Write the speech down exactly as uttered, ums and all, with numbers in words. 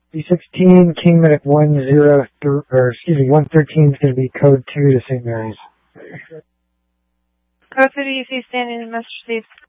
B sixteen, King Medic one zero three, or excuse me, one thirteen is going to be code two to Saint Mary's. Code two to U C, standing in message received.